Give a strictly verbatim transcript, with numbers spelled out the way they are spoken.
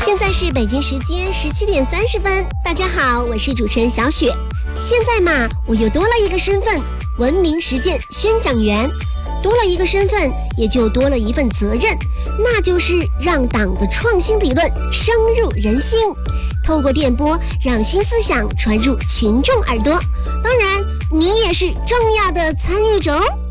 现在是北京时间十七点三十分，大家好，我是主持人小雪。现在嘛，我又多了一个身份，文明实践宣讲员。多了一个身份，也就多了一份责任，那就是让党的创新理论深入人心，透过电波让新思想传入群众耳朵。当然，你也是重要的参与者哦。